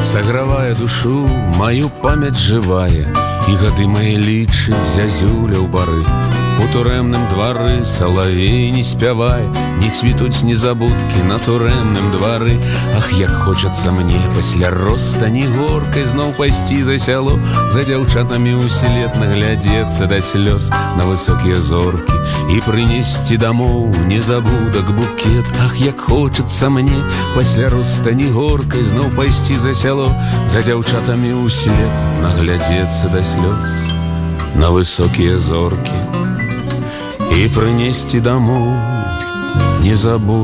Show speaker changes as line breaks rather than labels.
сагравае душу, маю памяць жывая, і гады мае лічыць зязюля ў бары. У турэмным двары салавей не спявае, не цвітуць незабудкі на турэмным двары. Ах, як хочацца мне пасля ростані горкай зноў пайсці за сяло, за дзяўчатамі ўслед наглядзецца да слёз на высокія зоркі і прынесці дамоў незабудак букет. Ах, як хочацца мне пасля ростані горкай зноў пайсці за сяло, за дзяўчатамі ўслед наглядзецца да слёз на высокія зоркі і прынесці дамоў незабудак